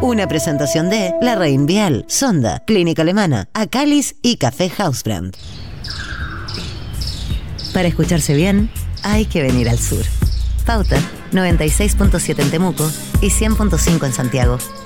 Una presentación de La Reinvial, Sonda, Clínica Alemana, Acalis y Café Housebrand. Para escucharse bien, hay que venir al sur. Pauta 96.7 en Temuco y 100.5 en Santiago.